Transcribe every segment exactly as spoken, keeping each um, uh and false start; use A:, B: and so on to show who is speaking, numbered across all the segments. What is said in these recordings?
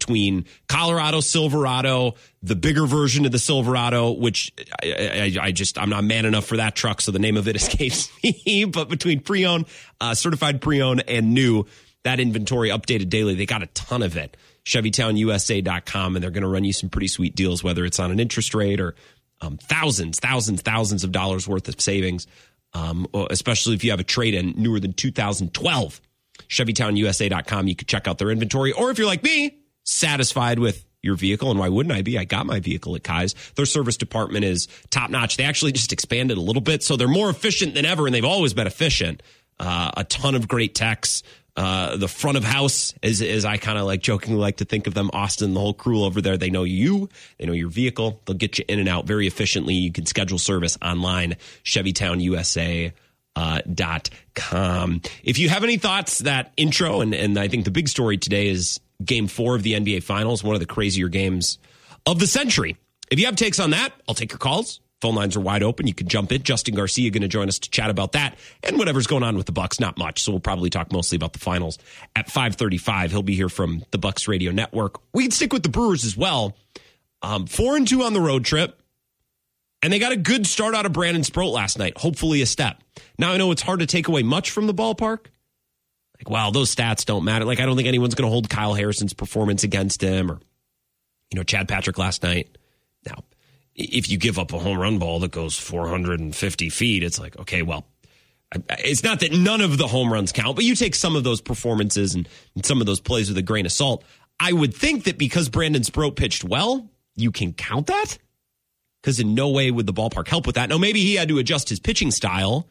A: between Colorado Silverado, the bigger version of the Silverado, which I, I, I just, I'm not man enough for that truck, so the name of it escapes me. But between pre-owned, uh, certified pre-owned, and new, that inventory updated daily. They got a ton of it. Chevy Town U S A dot com, and they're going to run you some pretty sweet deals, whether it's on an interest rate or um, thousands, thousands, thousands of dollars worth of savings, um, especially if you have a trade-in newer than two thousand twelve. Chevy Town U S A dot com, you can check out their inventory. Or if you're like me, satisfied with your vehicle, and why wouldn't I be? I got my vehicle at Kai's. Their service department is top-notch. They actually just expanded a little bit, so they're more efficient than ever, and they've always been efficient. Uh, a ton of great techs. Uh, the front of house, as, as I kind of like jokingly like to think of them, Austin, the whole crew over there, they know you, they know your vehicle. They'll get you in and out very efficiently. You can schedule service online, Chevy Town U S A dot com. If you have any thoughts, that intro, and, and I think the big story today is game four of the N B A Finals, one of the crazier games of the century. If you have takes on that, I'll take your calls. Phone lines are wide open. You can jump in. Justin Garcia going to join us to chat about that and whatever's going on with the Bucks. Not much, so we'll probably talk mostly about the finals at five thirty-five. He'll be here from the Bucks Radio Network. We can stick with the Brewers as well. Um, four and two on the road trip, and they got a good start out of Brandon Sproat last night. Hopefully a step. Now I know it's hard to take away much from the ballpark. Like, wow, those stats don't matter. Like, I don't think anyone's going to hold Kyle Harrison's performance against him, or you know, Chad Patrick last night. Now, if you give up a home run ball that goes four hundred fifty feet, it's like, okay, well, it's not that none of the home runs count, but you take some of those performances and, and some of those plays with a grain of salt. I would think that because Brandon Sproat pitched well, you can count that, because in no way would the ballpark help with that. Now, maybe he had to adjust his pitching style,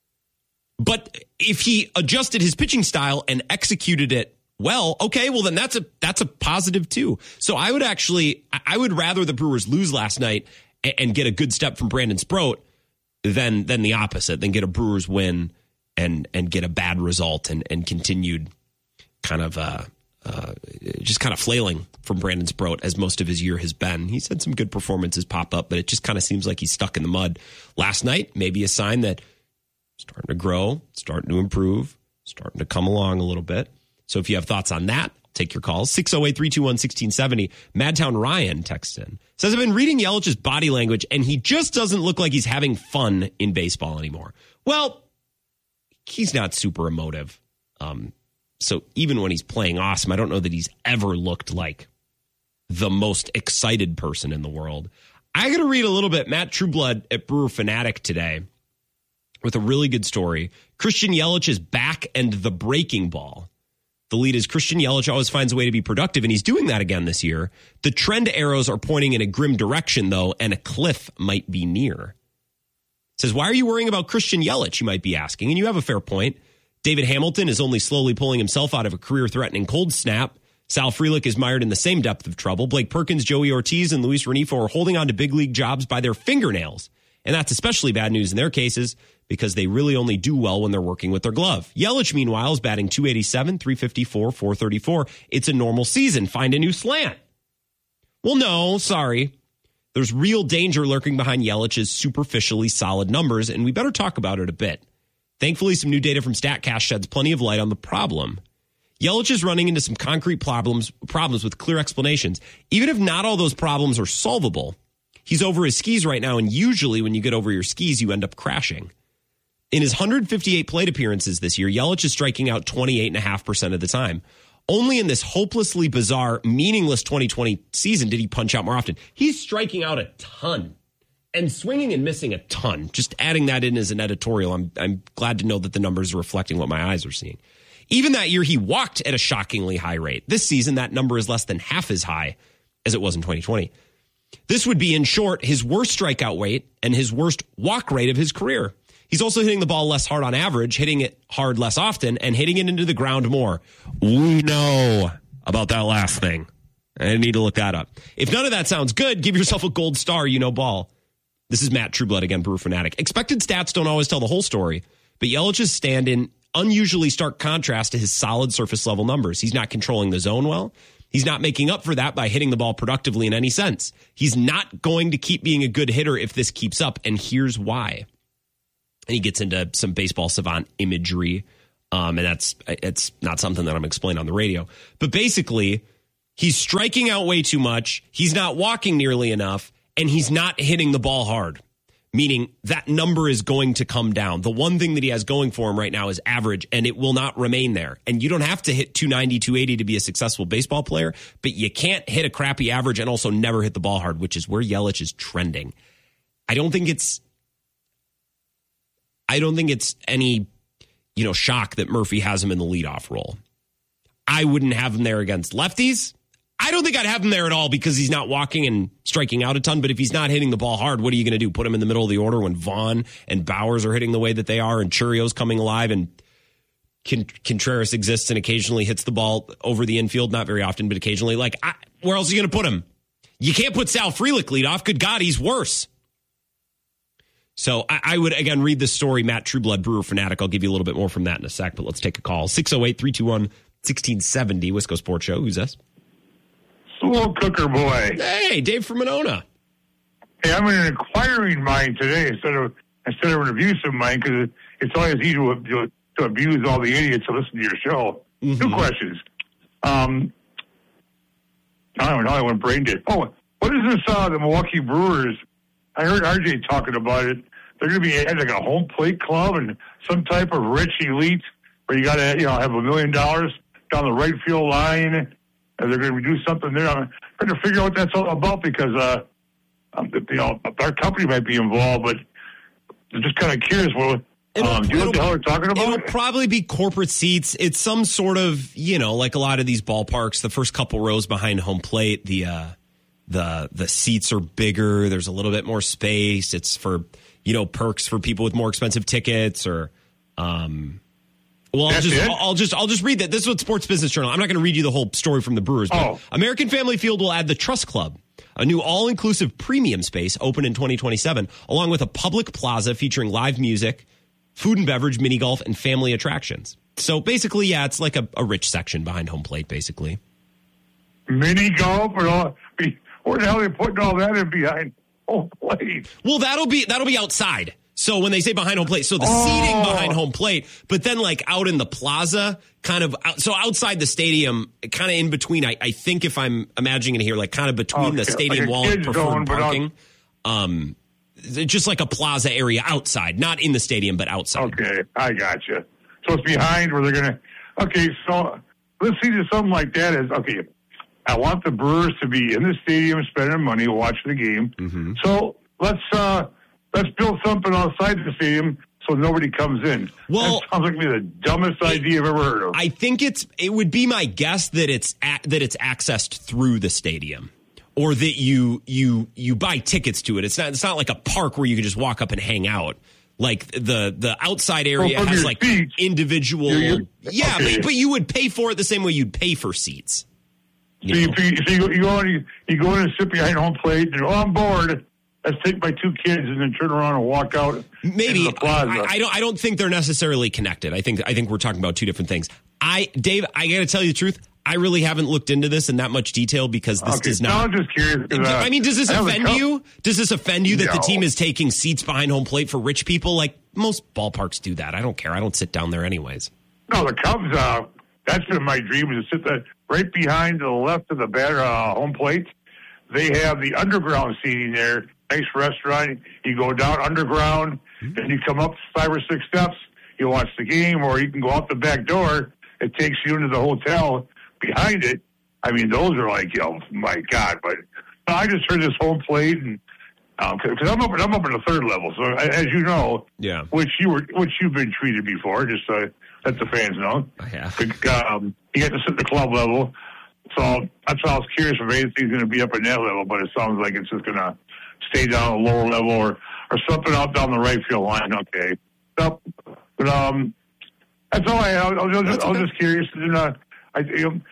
A: but if he adjusted his pitching style and executed it well, okay, well then that's a that's a positive too. So I would actually, I would rather the Brewers lose last night and, and get a good step from Brandon Sproat than than the opposite, than get a Brewers win and and get a bad result and and continued kind of uh, uh, just kind of flailing from Brandon Sproat as most of his year has been. He's had some good performances pop up, but it just kind of seems like he's stuck in the mud. Last night, maybe a sign that starting to grow, starting to improve, starting to come along a little bit. So if you have thoughts on that, take your calls. six oh eight, three two one, one six seven oh. Madtown Ryan texts in. Says, I've been reading Yelich's body language, and he just doesn't look like he's having fun in baseball anymore. Well, he's not super emotive. Um, so even when he's playing awesome, I don't know that he's ever looked like the most excited person in the world. I got to read a little bit. Matt Trueblood at Brewer Fanatic today with a really good story. Christian Yelich is back and the breaking ball. The lead is Christian Yelich always finds a way to be productive, and he's doing that again this year. The trend arrows are pointing in a grim direction, though, and a cliff might be near. It says, why are you worrying about Christian Yelich, you might be asking? And you have a fair point. David Hamilton is only slowly pulling himself out of a career-threatening cold snap. Sal Frelick is mired in the same depth of trouble. Blake Perkins, Joey Ortiz, and Luis Renifo are holding on to big league jobs by their fingernails. And that's especially bad news in their cases, because they really only do well when they're working with their glove. Yelich, meanwhile, is batting two eighty-seven, three fifty-four, four thirty-four. It's a normal season. Find a new slant. Well, no, sorry. There's real danger lurking behind Yelich's superficially solid numbers, and we better talk about it a bit. Thankfully, some new data from StatCast sheds plenty of light on the problem. Yelich is running into some concrete problems, problems with clear explanations. Even if not all those problems are solvable, he's over his skis right now, and usually when you get over your skis, you end up crashing. In his one hundred fifty-eight plate appearances this year, Yelich is striking out twenty-eight point five percent of the time. Only in this hopelessly bizarre, meaningless twenty twenty season did he punch out more often. He's striking out a ton and swinging and missing a ton. Just adding that in as an editorial, I'm I'm glad to know that the numbers are reflecting what my eyes are seeing. Even that year, he walked at a shockingly high rate. This season, that number is less than half as high as it was in twenty twenty. This would be, in short, his worst strikeout rate and his worst walk rate of his career. He's also hitting the ball less hard on average, hitting it hard less often, and hitting it into the ground more. We know about that last thing. I need to look that up. If none of that sounds good, give yourself a gold star, you know ball. This is Matt Trueblood again, Brewer Fanatic. Expected stats don't always tell the whole story, but Yelich's stand in unusually stark contrast to his solid surface level numbers. He's not controlling the zone well. He's not making up for that by hitting the ball productively in any sense. He's not going to keep being a good hitter if this keeps up, and here's why. And he gets into some baseball savant imagery, um, and that's it's not something that I'm explaining on the radio. But basically, He's striking out way too much. He's not walking nearly enough, and he's not hitting the ball hard, meaning that number is going to come down. The one thing that he has going for him right now is average, and it will not remain there. And you don't have to hit two ninety, two eighty to be a successful baseball player, but you can't hit a crappy average and also never hit the ball hard, which is where Yelich is trending. I don't think it's I don't think it's any, you know, shock that Murphy has him in the leadoff role. I wouldn't have him there against lefties. I don't think I'd have him there at all because he's not walking and striking out a ton. But if he's not hitting the ball hard, what are you going to do? Put him in the middle of the order when Vaughn and Bowers are hitting the way that they are and Churio's coming alive and Contreras exists and occasionally hits the ball over the infield. Not very often, but occasionally. Like, I, where else are you going to put him? You can't put Sal Frelick lead off. Good God, he's worse. So I, I would, again, read this story. Matt Trueblood, Brewer Fanatic. I'll give you a little bit more from that in a sec, but let's take a call. six oh eight, three two one, one six seven oh, Wisco Sports Show. Who's this?
B: Slow cooker boy.
A: Hey, Dave from Monona.
B: Hey, I'm in an inquiring mind today instead of instead of an abusive mind because it, it's always easy to, to, to abuse all the idiots who listen to your show. Mm-hmm. Two questions. Um, I don't know. I went brain dead. Oh, what is this? Uh, the Milwaukee Brewers. I heard R J talking about it. They're going to be at like a home plate club and some type of rich elite where you got to you know have a million dollars down the right field line. They're going to do something there. I'm trying to figure out what that's all about because, uh, um, you know, our company might be involved, but I'm just kind of curious. What, um, do you know what the hell we're talking about?
A: It'll probably be corporate seats. It's some sort of, you know, like a lot of these ballparks, the first couple rows behind home plate, the, uh, the, the seats are bigger. There's a little bit more space. It's for, you know, perks for people with more expensive tickets or, um, Well, I'll just, I'll just I'll just read that. This is what Sports Business Journal. I'm not going to read you the whole story from the Brewers. But oh. American Family Field will add the Trust Club, a new all-inclusive premium space open in twenty twenty-seven, along with a public plaza featuring live music, food and beverage, mini golf, and family attractions. So basically, yeah, it's like a, a rich section behind home plate, basically.
B: Mini golf and all. Where the hell are they putting all that in behind home plate?
A: Well, that'll be that'll be outside. So when they say behind home plate, so the oh. seating behind home plate, but then like out in the plaza, kind of out, so outside the stadium, kind of in between. I, I think if I'm imagining it here, like kind of between okay. the stadium like wall and preferred parking, um, just like a plaza area outside, not in the stadium, but outside.
B: Okay, I got you. So it's behind where they're gonna. Okay, so let's see that something like that is okay. I want the Brewers to be in the stadium, spending money, watching the game. Mm-hmm. So let's. uh Let's build something outside the stadium so nobody comes in. Well, that sounds like me the dumbest idea I've ever heard of.
A: I think it's it would be my guess that it's at, that it's accessed through the stadium, or that you you you buy tickets to it. It's not it's not like a park where you can just walk up and hang out. Like the the outside area well, has like seats, individual. You're, you're, yeah, okay. but, but you would pay for it the same way you'd pay for seats.
B: You so, you, so you, go, you go in, you, you go in and sit behind home plate and oh, I'm bored. Let's take my two kids and then turn around and walk out.
A: Maybe
B: the plaza.
A: I, I don't. I don't think they're necessarily connected. I think. I think we're talking about two different things. I, Dave. I got to tell you the truth. I really haven't looked into this in that much detail because this
B: okay,
A: does not.
B: No, I'm just curious. Uh,
A: I mean, does this offend you? Does this offend you that no. the team is taking seats behind home plate for rich people? Like most ballparks do that. I don't care. I don't sit down there anyways.
B: No, the Cubs. Uh, that's been my dream is to sit there right behind to the left of the batter uh, home plate. They have the underground seating there. Nice restaurant. You go down underground, mm-hmm. and you come up five or six steps. You watch the game, or you can go out the back door. It takes you into the hotel behind it. I mean, those are like, you know, my God. But I just heard this home plate, and because um, I'm up, I'm up in the third level. So as you know,
A: yeah,
B: which you were, which you've been treated before. Just uh, let the fans know.
A: Yeah.
B: Um, you get to sit at the club level. So that's why I was curious if anything's going to be up in that level. But it sounds like it's just going to stay down a lower level or, or something out down the right field line. Okay. So, but um, that's all I had. I was just, I was just curious. And, uh, I, you know,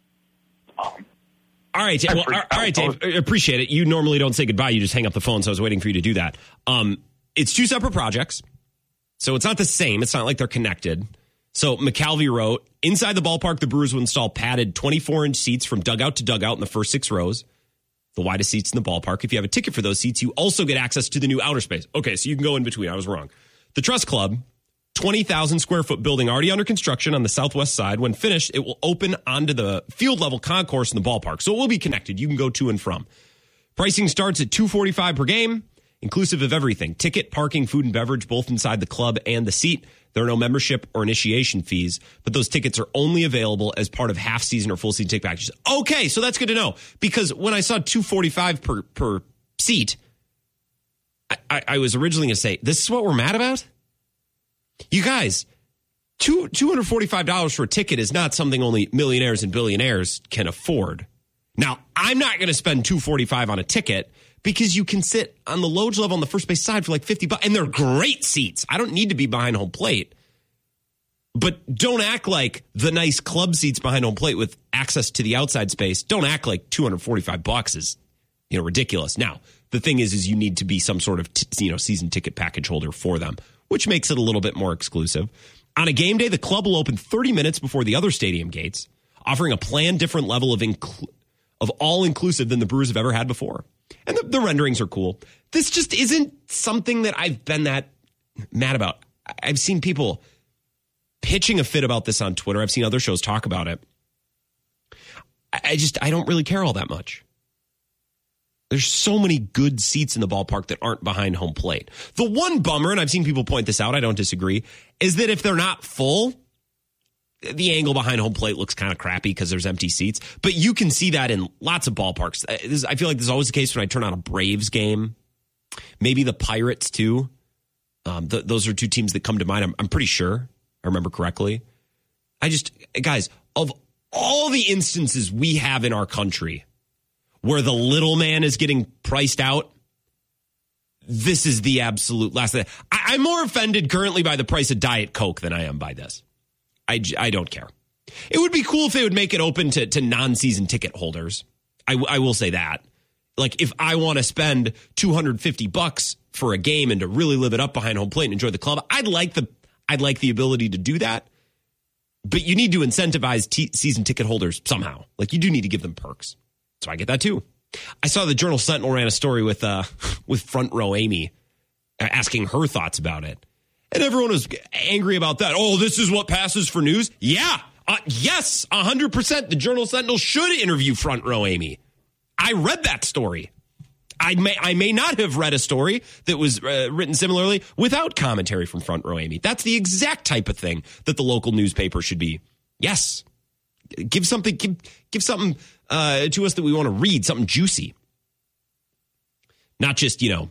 B: um,
A: all right. Well, all, all right, Dave. I appreciate it. You normally don't say goodbye. You just hang up the phone. So I was waiting for you to do that. Um, it's two separate projects. So it's not the same. It's not like they're connected. So McCalvey wrote, inside the ballpark, the Brewers will install padded twenty-four inch seats from dugout to dugout in the first six rows. The widest seats in the ballpark. If you have a ticket for those seats, you also get access to the new outer space. Okay, so you can go in between. I was wrong. The Trust Club twenty thousand square foot building already under construction on the southwest side. When finished, it will open onto the field level concourse in the ballpark. So it will be connected. You can go to and from. Pricing starts at two hundred forty-five dollars per game, inclusive of everything. Ticket, parking, food, and beverage, both inside the club and the seat. There are no membership or initiation fees, but those tickets are only available as part of half season or full season ticket packages. Okay, so that's good to know, because when I saw two hundred forty-five dollars per, per seat, I, I, I was originally going to say, this is what we're mad about? You guys, two, two hundred forty-five dollars for a ticket is not something only millionaires and billionaires can afford. Now, I'm not going to spend two hundred forty-five dollars on a ticket, because you can sit on the loge level on the first base side for like fifty bucks, and they're great seats. I don't need to be behind home plate. But don't act like the nice club seats behind home plate with access to the outside space. Don't act like two hundred forty-five bucks is, you know, ridiculous. Now, the thing is, is you need to be some sort of, t- you know, season ticket package holder for them, which makes it a little bit more exclusive. On a game day, the club will open thirty minutes before the other stadium gates, offering a planned different level of inclu- of all-inclusive than the Brewers have ever had before. And the, the renderings are cool. This just isn't something that I've been that mad about. I've seen people pitching a fit about this on Twitter. I've seen other shows talk about it. I just, I don't really care all that much. There's so many good seats in the ballpark that aren't behind home plate. The one bummer, and I've seen people point this out, I don't disagree, is that if they're not full, the angle behind home plate looks kind of crappy because there's empty seats. But you can see that in lots of ballparks. I feel like this is always the case when I turn on a Braves game. Maybe the Pirates, too. Um, th- those are two teams that come to mind. I'm, I'm pretty sure I remember correctly. I just, guys, of all the instances we have in our country where the little man is getting priced out, this is the absolute last thing. I- I'm more offended currently by the price of Diet Coke than I am by this. I, I don't care. It would be cool if they would make it open to, to non-season ticket holders. I, I will say that. Like, if I want to spend two hundred fifty bucks for a game and to really live it up behind home plate and enjoy the club, I'd like the I'd like the ability to do that. But you need to incentivize t- season ticket holders somehow. Like, you do need to give them perks. So I get that too. I saw the Journal Sentinel ran a story with uh with Front Row Amy, asking her thoughts about it. And everyone was angry about that. Oh, this is what passes for news? Yeah. Uh, yes, one hundred percent. The Journal Sentinel should interview Front Row Amy. I read that story. I may I may not have read a story that was uh, written similarly without commentary from Front Row Amy. That's the exact type of thing that the local newspaper should be. Yes. Give something give, give something uh, to us that we want to read, something juicy. Not just, you know,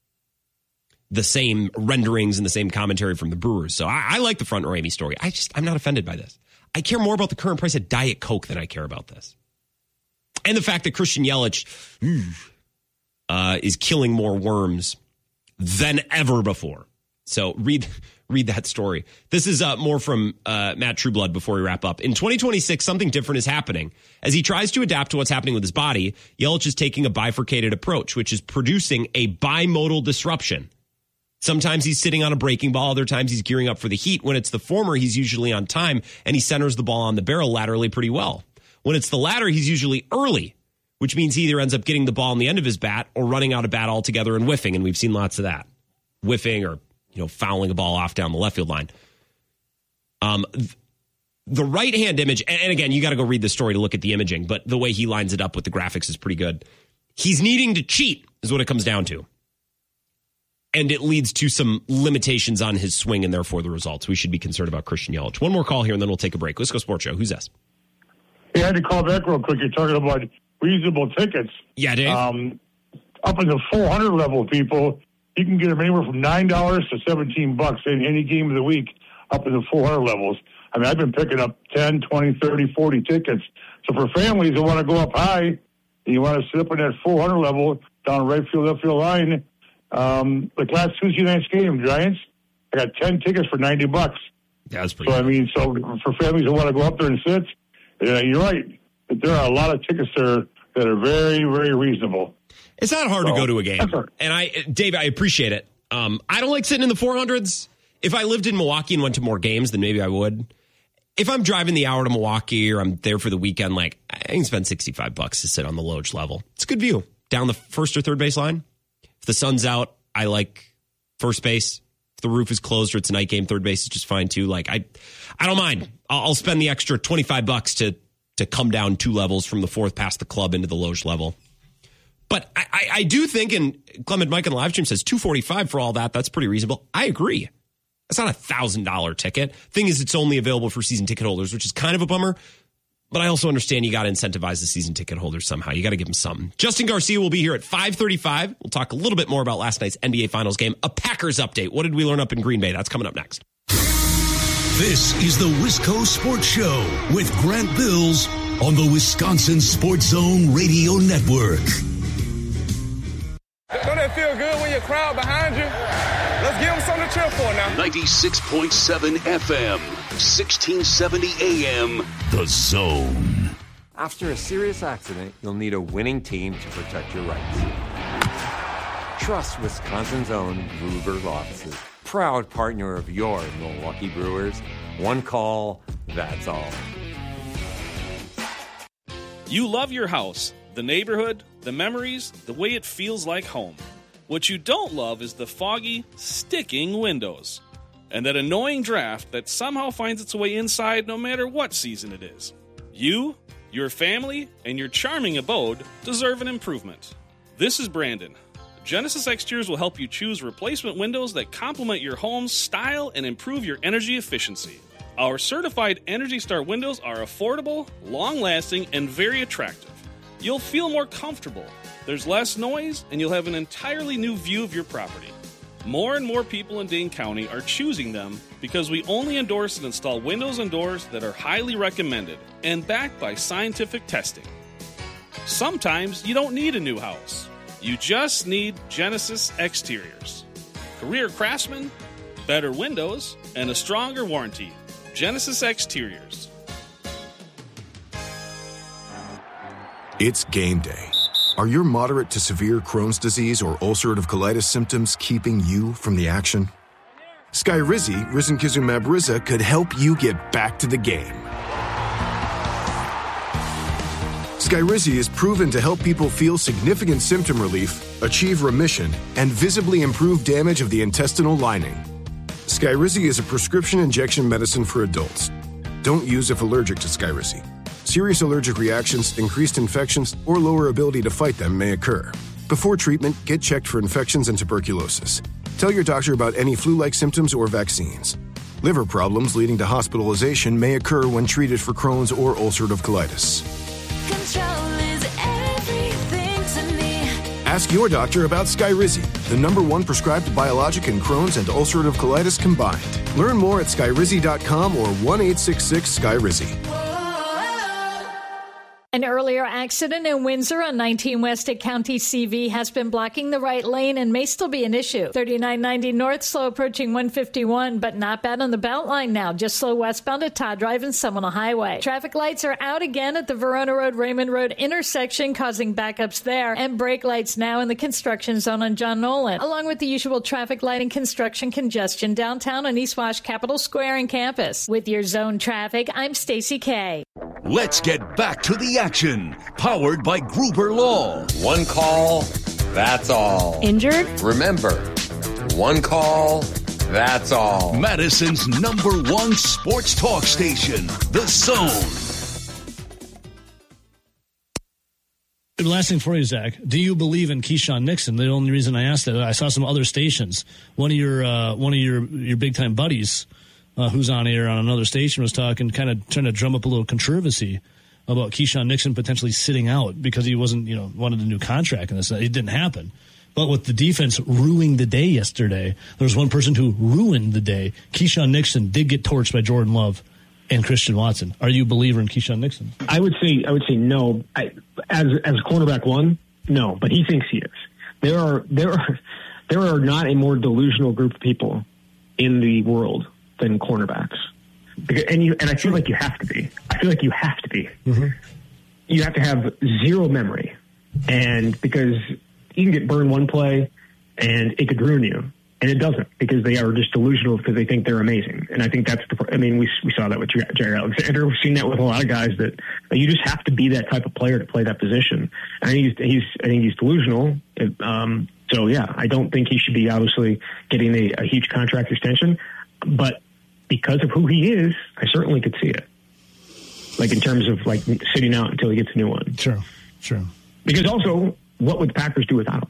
A: the same renderings and the same commentary from the Brewers. So I, I like the Front Row Amy story. I just, I'm not offended by this. I care more about the current price of Diet Coke than I care about this. And the fact that Christian Yelich uh, is killing more worms than ever before. So read read that story. This is uh, more from uh, Matt Trueblood before we wrap up. In twenty twenty-six, something different is happening. As he tries to adapt to what's happening with his body, Yelich is taking a bifurcated approach, which is producing a bimodal disruption. Sometimes he's sitting on a breaking ball. Other times he's gearing up for the heat. When it's the former, he's usually on time, and he centers the ball on the barrel laterally pretty well. When it's the latter, he's usually early, which means he either ends up getting the ball on the end of his bat or running out of bat altogether and whiffing, and we've seen lots of that. Whiffing or, you know, fouling a ball off down the left field line. Um, th- the right-hand image, and, and again, you got to go read the story to look at the imaging, but the way he lines it up with the graphics is pretty good. He's needing to cheat is what it comes down to. And it leads to some limitations on his swing and therefore the results. We should be concerned about Christian Yelich. One more call here and then we'll take a break. Let's go Sports Show. Who's this?
B: Hey, I had to call back real quick. You're talking about reasonable tickets.
A: Yeah, Dave.
B: Um, up in the four hundred level, people, you can get them anywhere from nine dollars to seventeen bucks in any game of the week up in the four hundred levels. I mean, I've been picking up ten, twenty, thirty, forty tickets. So for families that want to go up high, and you want to sit up in that four hundred level down right field, left field line, um, like last Tuesday night's game, Giants, I got ten tickets for ninety bucks.
A: Yeah, that's pretty
B: So,
A: good.
B: I mean, so for families that want to go up there and sit, uh, you're right. There are a lot of tickets there that are very, very reasonable.
A: It's not hard
B: so,
A: to go to a game.
B: Right.
A: And I, Dave, I appreciate it. Um, I don't like sitting in the four hundreds. If I lived in Milwaukee and went to more games, then maybe I would. If I'm driving the hour to Milwaukee or I'm there for the weekend, like I can spend sixty-five bucks to sit on the loge level. It's a good view down the first or third base line. If the sun's out, I like first base. If the roof is closed or it's a night game, third base is just fine too. Like I, I don't mind. I'll, I'll spend the extra twenty-five bucks to to come down two levels from the fourth past the club into the loge level. But I, I, I do think, and Clement Mike on the live stream says two forty-five for all that. That's pretty reasonable. I agree. That's not a thousand dollar ticket. Thing is, it's only available for season ticket holders, which is kind of a bummer. But I also understand you got to incentivize the season ticket holders somehow. You got to give them something. Justin Garcia will be here at five thirty-five. We'll talk a little bit more about last night's N B A Finals game. A Packers update. What did we learn up in Green Bay? That's coming up next.
C: This is the Wisco Sports Show with Grant Bills on the Wisconsin Sports Zone Radio Network.
D: Don't that feel good when your crowd behind you? Let's give them something to cheer for now.
C: ninety-six point seven F M, sixteen seventy A M, The Zone.
E: After a serious accident, you'll need a winning team to protect your rights. Trust Wisconsin's own Gruber Law Offices, proud partner of your Milwaukee Brewers. One call, that's all.
F: You love your house, the neighborhood, the memories, the way it feels like home. What you don't love is the foggy, sticking windows. And that annoying draft that somehow finds its way inside no matter what season it is. You, your family, and your charming abode deserve an improvement. This is Brandon. Genesis Exteriors will help you choose replacement windows that complement your home's style and improve your energy efficiency. Our certified Energy Star windows are affordable, long-lasting, and very attractive. You'll feel more comfortable. There's less noise, and you'll have an entirely new view of your property. More and more people in Dane County are choosing them because we only endorse and install windows and doors that are highly recommended and backed by scientific testing. Sometimes you don't need a new house. You just need Genesis Exteriors. Career craftsmen, better windows, and a stronger warranty. Genesis Exteriors.
G: It's game day. Are your moderate to severe Crohn's disease or ulcerative colitis symptoms keeping you from the action? Skyrizi, risankizumab Riza, could help you get back to the game. Skyrizi is proven to help people feel significant symptom relief, achieve remission, and visibly improve damage of the intestinal lining. Skyrizi is a prescription injection medicine for adults. Don't use if allergic to Skyrizi. Serious allergic reactions, increased infections, or lower ability to fight them may occur. Before treatment, get checked for infections and tuberculosis. Tell your doctor about any flu-like symptoms or vaccines. Liver problems leading to hospitalization may occur when treated for Crohn's or ulcerative colitis.
H: Control is everything to me.
G: Ask your doctor about Skyrizi, the number one prescribed biologic in Crohn's and ulcerative colitis combined. Learn more at skyrizi dot com or one eight six six Skyrizi.
I: An earlier accident in Windsor on nineteen West at County C V has been blocking the right lane and may still be an issue. thirty-nine ninety north, slow approaching one fifty-one, but not bad on the Beltline now. Just slow westbound at Todd Drive and Seminole Highway. Traffic lights are out again at the Verona Road, Raymond Road intersection, causing backups there. And brake lights now in the construction zone on John Nolan, along with the usual traffic light and construction congestion downtown on East Wash, Capitol Square, and campus. With your zone traffic, I'm Stacey Kay.
C: Let's get back to the action. Powered by Gruber Law.
E: One call, that's all.
J: Injured?
E: Remember, one call, that's all.
C: Madison's number one sports talk station, The Zone.
K: The last thing for you, Zach. Do you believe in Keyshawn Nixon? The only reason I asked that, I saw some other stations. One of your uh, one of your your big time buddies, uh, who's on air on another station, was talking, kind of trying to drum up a little controversy about Keyshawn Nixon potentially sitting out because he wasn't, you know, wanted a new contract, and this it didn't happen. But with the defense ruining the day yesterday, there was one person who ruined the day. Keyshawn Nixon did get torched by Jordan Love and Christian Watson. Are you a believer in Keyshawn Nixon?
L: I would say I would say no. I, as as cornerback one, no, but he thinks he is. There are there are there are not a more delusional group of people in the world than cornerbacks. Because, and you and I feel like you have to be. I feel like you have to be. Mm-hmm. You have to have zero memory, and because you can get burned one play, and it could ruin you, and it doesn't because they are just delusional because they think they're amazing. And I think that's the. I mean, we we saw that with Jerry Alexander. We've seen that with a lot of guys that you just have to be that type of player to play that position. And I think he's, he's I think he's delusional. Um, So, yeah, I don't think he should be obviously getting a, a huge contract extension. But because of who he is, I certainly could see it. Like in terms of like sitting out until he gets a new one.
K: Sure, sure.
L: Because also, what would the Packers do without him?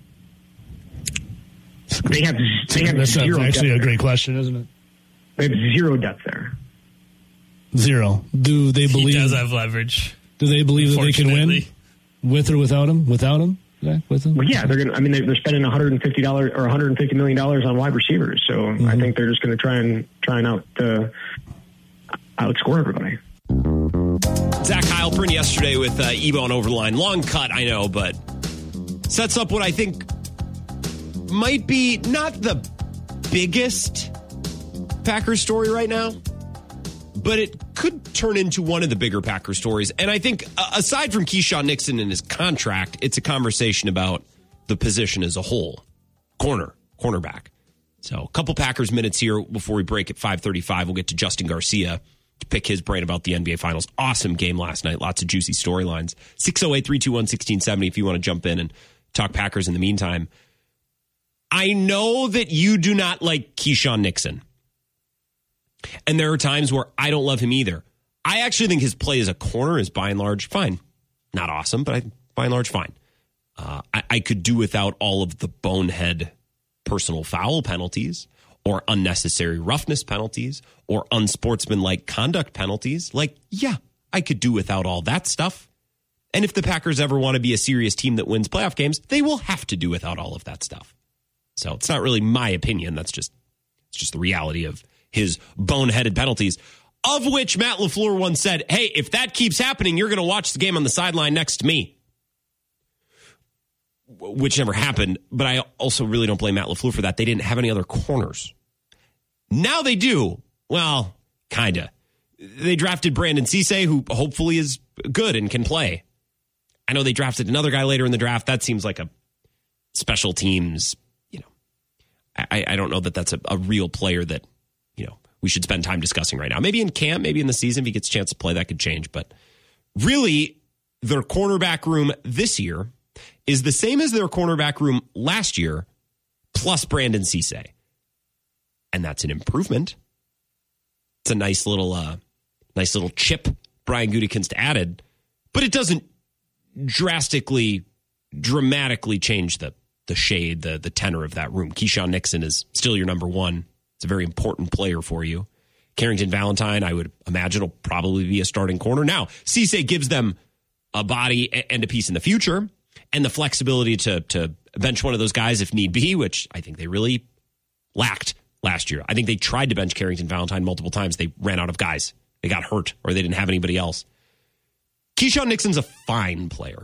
L: They have, they have
K: That's
L: zero
K: actually
L: depth
K: a great
L: there.
K: question, isn't it?
L: They have zero depth there.
K: Zero. Do they believe?
J: He does have leverage.
K: Do they believe that they can win
J: Unfortunately.
K: with or without him? Without him? Zach, with him?
L: Well, yeah, they're going. I mean, they're, they're spending one hundred fifty dollars or one hundred fifty million dollars on wide receivers. So
K: Mm-hmm.
L: I think they're just going to try and try and out uh, outscore everybody.
A: Zach Heilprin yesterday with uh, Ebo on Over the Line. Long cut, I know, but sets up what I think might be not the biggest Packers story right now, but it could turn into one of the bigger Packers stories. And I think uh, aside from Keyshawn Nixon and his contract, it's a conversation about the position as a whole. Corner, cornerback. So a couple Packers minutes here before we break at five thirty-five. We'll get to Justin Garcia to pick his brain about the N B A Finals. Awesome game last night. Lots of juicy storylines. six oh eight, three two one, one six seven oh if you want to jump in and talk Packers in the meantime. I know that you do not like Keyshawn Nixon. And there are times where I don't love him either. I actually think his play as a corner is by and large fine. Not awesome, but I, by and large fine. Uh, I, I could do without all of the bonehead personal foul penalties or unnecessary roughness penalties or unsportsmanlike conduct penalties. Like, yeah, I could do without all that stuff. And if the Packers ever want to be a serious team that wins playoff games, they will have to do without all of that stuff. So it's not really my opinion. That's just, it's just the reality of his boneheaded penalties, of which Matt LaFleur once said, hey, if that keeps happening, you're going to watch the game on the sideline next to me. Which never happened, but I also really don't blame Matt LaFleur for that. They didn't have any other corners. Now they do. Well, kind of. They drafted Brandon Cisse, who hopefully is good and can play. I know they drafted another guy later in the draft. That seems like a special teams, you know. I, I don't know that that's a, a real player that, you know, we should spend time discussing right now. Maybe in camp, maybe in the season, if he gets a chance to play, that could change. But really, their cornerback room this year is the same as their cornerback room last year, plus Brandon Cisse. And that's an improvement. It's a nice little uh, nice little chip Brian Gutekunst added, but it doesn't drastically, dramatically change the the shade, the the tenor of that room. Keyshawn Nixon is still your number one. It's a very important player for you. Carrington Valentine, I would imagine, will probably be a starting corner. Now, Cisse gives them a body and a piece in the future, and the flexibility to to bench one of those guys if need be, which I think they really lacked last year. I think they tried to bench Carrington Valentine multiple times. They ran out of guys. They got hurt, or they didn't have anybody else. Keyshawn Nixon's a fine player.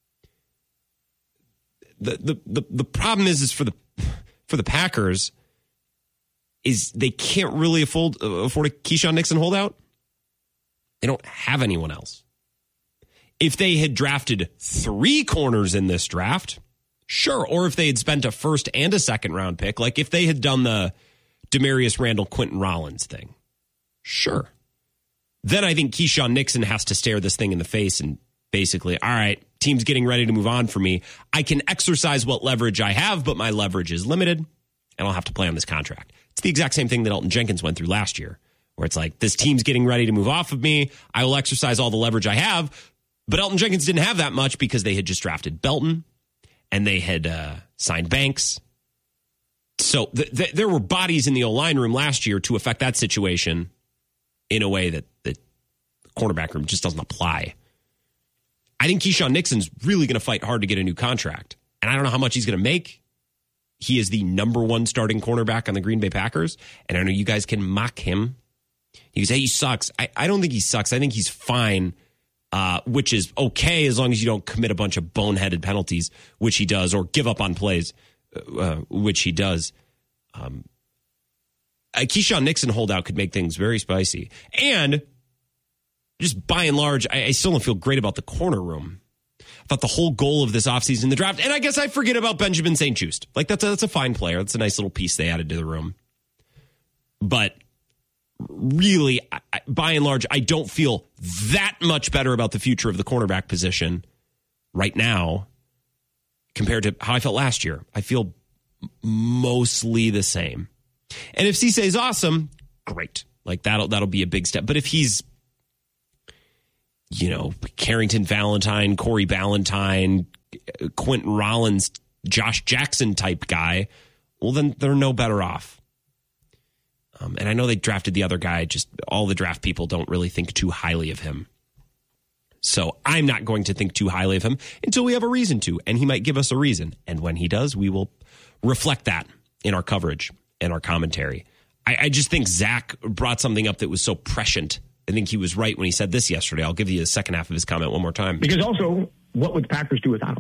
A: The the the, the problem is is for the for the Packers is they can't really afford afford a Keyshawn Nixon holdout. They don't have anyone else. If they had drafted three corners in this draft, sure. Or if they had spent a first and a second round pick, like if they had done the Demarius Randall, Quentin Rollins thing, sure. Then I think Keyshawn Nixon has to stare this thing in the face and basically, all right, team's getting ready to move on for me. I can exercise what leverage I have, but my leverage is limited, and I'll have to play on this contract. It's the exact same thing that Elton Jenkins went through last year, where it's like, this team's getting ready to move off of me. I will exercise all the leverage I have. But Elton Jenkins didn't have that much because they had just drafted Belton and they had uh, signed Banks. So th- th- there were bodies in the O-line room last year to affect that situation in a way that the cornerback room just doesn't apply. I think Keyshawn Nixon's really going to fight hard to get a new contract. And I don't know how much he's going to make. He is the number one starting cornerback on the Green Bay Packers. And I know you guys can mock him. You can say he sucks. I, I don't think he sucks. I think he's fine. Uh, which is okay as long as you don't commit a bunch of boneheaded penalties, which he does, or give up on plays, uh, which he does. Um, a Keyshawn Nixon holdout could make things very spicy. And just by and large, I, I still don't feel great about the corner room. I thought the whole goal of this offseason, the draft, and I guess I forget about Benjamin Saint-Just. Like, that's a, that's a fine player. That's a nice little piece they added to the room. But really, I, by and large, I don't feel that much better about the future of the cornerback position right now. compared to how I felt last year. I feel mostly the same. And if Cisse is awesome, great. Like that'll that'll be a big step. But if he's, you know, Carrington Valentine, Corey Ballantyne, Quentin Rollins, Josh Jackson type guy, well, then they're no better off. Um, and I know they drafted the other guy. Just all the draft people don't really think too highly of him. So I'm not going to think too highly of him until we have a reason to. And he might give us a reason. And when he does, we will reflect that in our coverage and our commentary. I, I just think Zach brought something up that was so prescient. I think he was right when he said this yesterday. I'll give you the second half of his comment one more time.
L: Because also, what would the Packers do without him?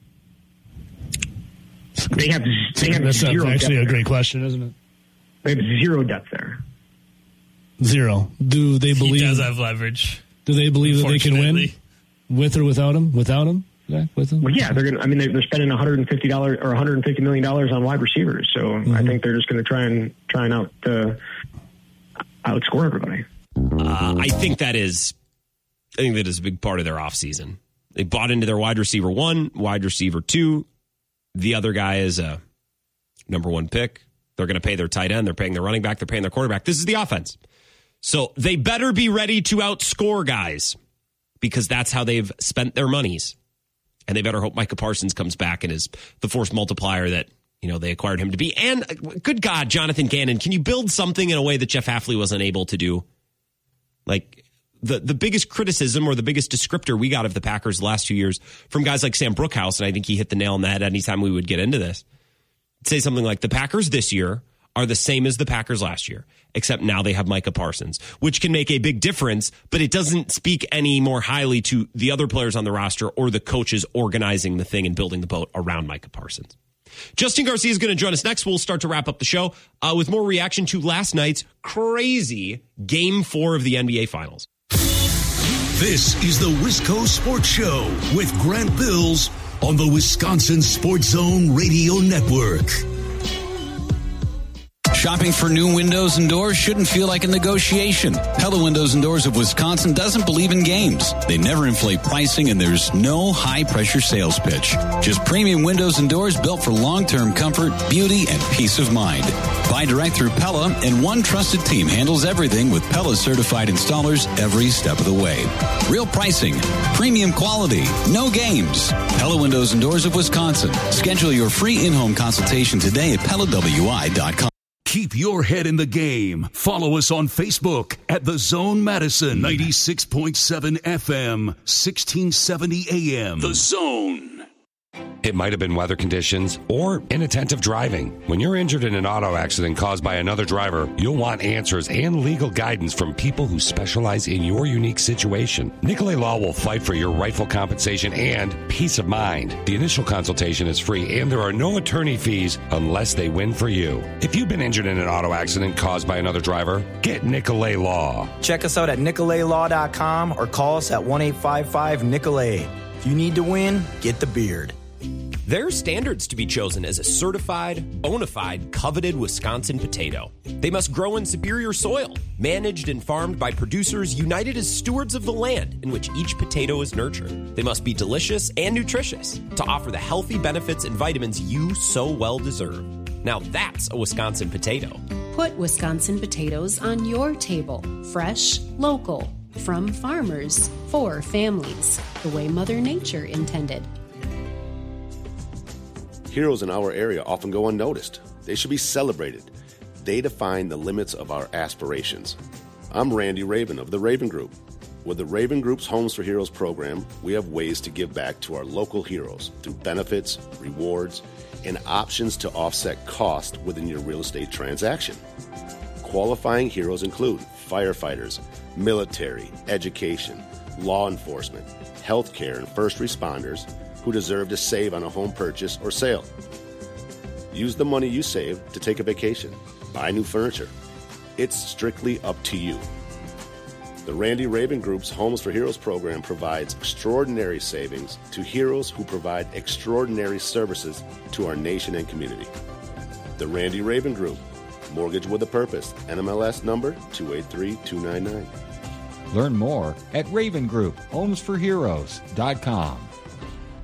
L: They have, they have
K: That's
L: zero
K: actually a
L: depth
K: great
L: there.
K: question, isn't it?
L: They have zero depth there.
K: Zero. Do they believe?
J: He does have leverage.
K: Do they believe that they can win
J: Unfortunately.
K: with or without him? Without him? Yeah, with him?
L: Well, yeah, they're going. to I mean, they're, they're spending one hundred fifty dollars or one hundred fifty million dollars on wide receivers. So
K: Mm-hmm.
L: I think they're just going to try and try and out uh, outscore everybody.
A: Uh, I think that is, I think that is a big part of their offseason. They bought into their wide receiver one, wide receiver two. The other guy is a number one pick. They're going to pay their tight end. They're paying their running back. They're paying their quarterback. This is the offense. So they better be ready to outscore guys because that's how they've spent their monies. And they better hope Micah Parsons comes back and is the force multiplier that, you know, they acquired him to be. And good God, Jonathan Gannon, can you build something in a way that Jeff Hafley wasn't able to do? Like the, the biggest criticism or the biggest descriptor we got of the Packers the last two years from guys like Sam Brookhouse, and I think he hit the nail on the head anytime we would get into this, say something like the Packers this year are the same as the Packers last year, except now they have Micah Parsons, which can make a big difference, but it doesn't speak any more highly to the other players on the roster or the coaches organizing the thing and building the boat around Micah Parsons. Justin Garcia is going to join us next. We'll start to wrap up the show uh, with more reaction to last night's crazy Game four of the N B A Finals.
C: This is the Wisco Sports Show with Grant Bills on the Wisconsin Sports Zone Radio Network.
M: Shopping for new windows and doors shouldn't feel like a negotiation. Pella Windows and Doors of Wisconsin doesn't believe in games. They never inflate pricing, and there's no high-pressure sales pitch. Just premium windows and doors built for long-term comfort, beauty, and peace of mind. Buy direct through Pella, and one trusted team handles everything with Pella certified installers every step of the way. Real pricing, premium quality, no games. Pella Windows and Doors of Wisconsin. Schedule your free in-home consultation today at Pella W I dot com.
C: Keep your head in the game. Follow us on Facebook at The Zone Madison, ninety-six point seven F M, sixteen seventy A M. The Zone.
N: It might have been weather conditions or inattentive driving. When you're injured in an auto accident caused by another driver, you'll want answers and legal guidance from people who specialize in your unique situation. Nicolay Law will fight for your rightful compensation and peace of mind. The initial consultation is free and there are no attorney fees unless they win for you. If you've been injured in an auto accident caused by another driver, get Nicolay Law.
O: Check us out at nicolay law dot com or call us at one eight five five Nicolay. If you need to win, get the beard.
A: There are standards to be chosen as a certified, bona fide, coveted Wisconsin potato. They must grow in superior soil, managed and farmed by producers united as stewards of the land in which each potato is nurtured. They must be delicious and nutritious to offer the healthy benefits and vitamins you so well deserve. Now that's a Wisconsin potato.
P: Put Wisconsin potatoes on your table. Fresh, local, from farmers, for families, the way Mother Nature intended.
Q: Heroes in our area often go unnoticed. They should be celebrated. They define the limits of our aspirations. I'm Randy Raven of the Raven Group. With the Raven Group's Homes for Heroes program, we have ways to give back to our local heroes through benefits, rewards, and options to offset cost within your real estate transaction. Qualifying heroes include firefighters, military, education, law enforcement, healthcare, and first responders who deserve to save on a home purchase or sale. Use the money you save to take a vacation, buy new furniture. It's strictly up to you. The Randy Raven Group's Homes for Heroes program provides extraordinary savings to heroes who provide extraordinary services to our nation and community. The Randy Raven Group, Mortgage with a Purpose, N M L S number two eight three two nine nine.
R: Learn more at raven group homes for heroes dot com.